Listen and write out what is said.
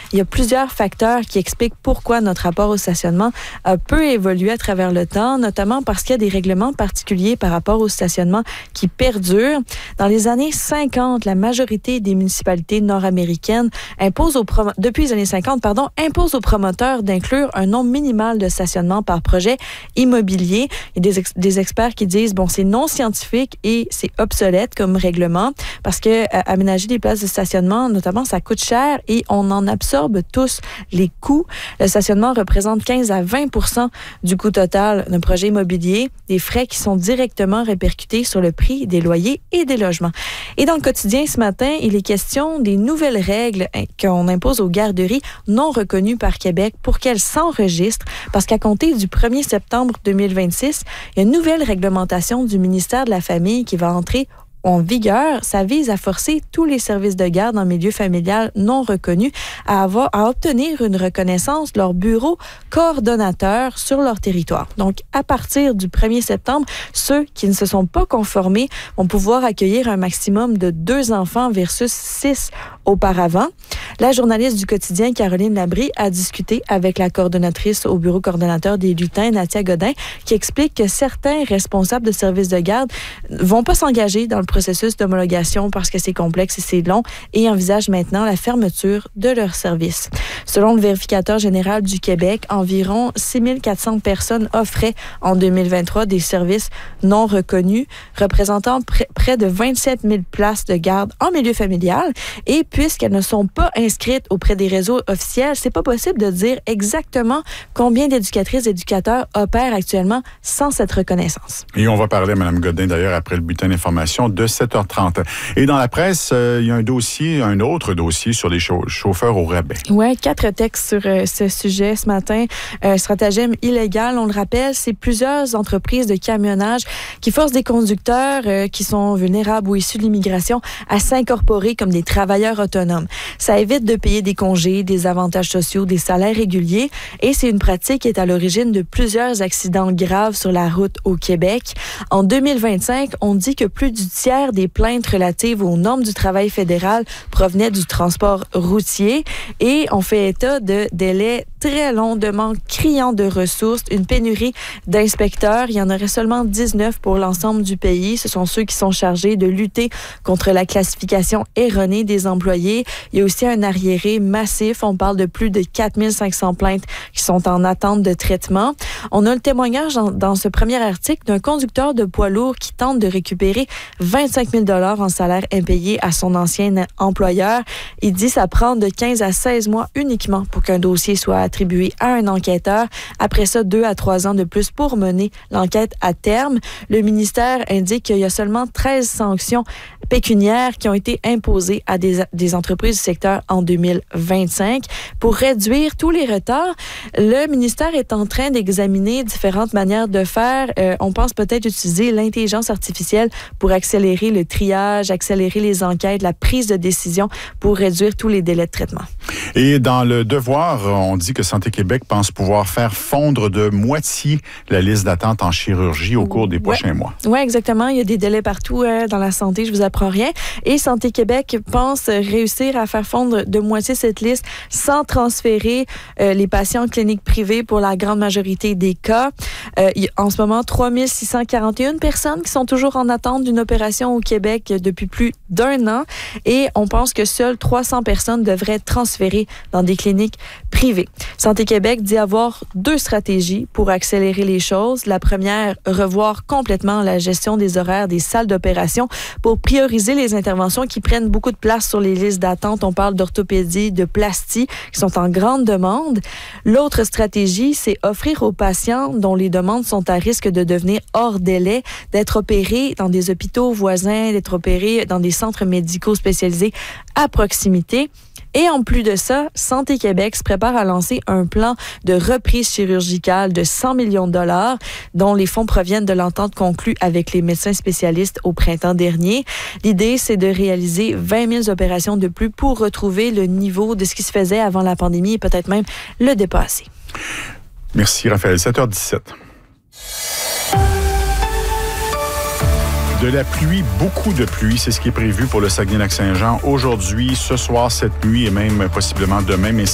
Il y a plusieurs facteurs qui expliquent pourquoi notre rapport au stationnement a peu évolué à travers le temps, notamment parce qu'il y a des règlements particuliers par rapport au stationnement qui perdurent. Dans les années 50, la majorité des municipalités nord-américaines imposent depuis les années 50, imposent aux promoteurs d'inclure un nombre minimal de stationnement par projet immobilier. Il y a des experts qui disent, c'est non scientifique et c'est obsolète comme règlement parce que aménager des places de stationnement, notamment, ça coûte cher et on en absorbe tous les coûts. Le stationnement représente 15 à 20% du coût total d'un projet immobilier, des frais qui sont directement répercutés sur le prix des loyers et des logements. Et dans le quotidien ce matin, il est question des nouvelles règles qu'on impose aux garderies non reconnues par Québec pour qu'elles s'enregistrent parce qu'à compter du 1er septembre 2026, il y a une nouvelle réglementation du ministère de la Famille qui va entrer en vigueur. Ça vise à forcer tous les services de garde en milieu familial non reconnus à obtenir une reconnaissance de leur bureau coordonnateur sur leur territoire. Donc, à partir du 1er septembre, ceux qui ne se sont pas conformés vont pouvoir accueillir un maximum de 2 enfants versus 6 auparavant. La journaliste du quotidien, Caroline Labrie, a discuté avec la coordonnatrice au bureau coordonnateur des lutins, Nathia Godin, qui explique que certains responsables de services de garde vont pas s'engager dans le processus d'homologation parce que c'est complexe et c'est long et envisagent maintenant la fermeture de leur service. Selon le vérificateur général du Québec, environ 6 400 personnes offraient en 2023 des services non reconnus, représentant près de 27 000 places de garde en milieu familial. Et puisqu'elles ne sont pas inscrites auprès des réseaux officiels, c'est pas possible de dire exactement combien d'éducatrices et d'éducateurs opèrent actuellement sans cette reconnaissance. Et on va parler à Mme Godin, d'ailleurs, après le bulletin d'information de 7h30. Et dans la presse, il y a un autre dossier sur les chauffeurs au rabais. Oui, 4 textes sur ce sujet ce matin. Stratagème illégal, on le rappelle, c'est plusieurs entreprises de camionnage qui forcent des conducteurs qui sont vulnérables ou issus de l'immigration à s'incorporer comme des travailleurs autonomes. Ça évite de payer des congés, des avantages sociaux, des salaires réguliers et c'est une pratique qui est à l'origine de plusieurs accidents graves sur la route au Québec. En 2025, on dit que plus du tiers des plaintes relatives aux normes du travail fédéral provenaient du transport routier et on fait état de délais très longs, de manque criant de ressources, une pénurie d'inspecteurs. Il y en aurait seulement 19 pour l'ensemble du pays. Ce sont ceux qui sont chargés de lutter contre la classification erronée des employés. Il y a aussi un arriéré massif. On parle de plus de 4 500 plaintes qui sont en attente de traitement. On a le témoignage dans ce premier article d'un conducteur de poids lourd qui tente de récupérer 25 000 $ en salaire impayé à son ancien employeur. Il dit que ça prend de 15 à 16 mois uniquement pour qu'un dossier soit attribué à un enquêteur. Après ça, 2 à 3 ans de plus pour mener l'enquête à terme. Le ministère indique qu'il y a seulement 13 sanctions pécuniaires qui ont été imposées à des entreprises du secteur en 2025. Pour réduire tous les retards, le ministère est en train d'examiner différentes manières de faire. On pense peut-être utiliser l'intelligence artificielle pour accélérer le triage, accélérer les enquêtes, la prise de décision pour réduire tous les délais de traitement. Et dans le Devoir, on dit que Santé Québec pense pouvoir faire fondre de moitié la liste d'attente en chirurgie au cours des prochains mois. Oui, exactement. Il y a des délais partout dans la santé, je vous apprends rien. Et Santé Québec pense réussir à faire fondre de moitié cette liste sans transférer les patients en clinique privée pour la grande majorité des cas. En ce moment, 3 641 personnes qui sont toujours en attente d'une opération au Québec depuis plus d'1 an. Et on pense que seules 300 personnes devraient être transférées dans des cliniques privées. Santé Québec dit avoir 2 stratégies pour accélérer les choses. La première, revoir complètement la gestion des horaires des salles d'opération pour prioriser les interventions qui prennent beaucoup de place sur les listes d'attente. On parle d'orthopédie, de plastie, qui sont en grande demande. L'autre stratégie, c'est offrir aux patients dont les demandes sont à risque de devenir hors délai, d'être opérés dans des hôpitaux voisins, d'être opérés dans des centres médicaux spécialisés à proximité. Et en plus de ça, Santé Québec se prépare à lancer un plan de reprise chirurgicale de 100 millions de dollars, dont les fonds proviennent de l'entente conclue avec les médecins spécialistes au printemps dernier. L'idée, c'est de réaliser 20 000 opérations de plus pour retrouver le niveau de ce qui se faisait avant la pandémie et peut-être même le dépasser. Merci, Raphaël. 7h17. De la pluie, beaucoup de pluie, c'est ce qui est prévu pour le Saguenay-Lac-Saint-Jean aujourd'hui, ce soir, cette nuit et même possiblement demain. Mais